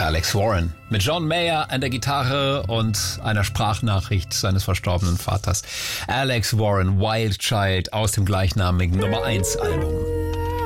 Alex Warren mit John Mayer an der Gitarre und einer Sprachnachricht seines verstorbenen Vaters. Alex Warren, Wild Child aus dem gleichnamigen Nummer 1 Album.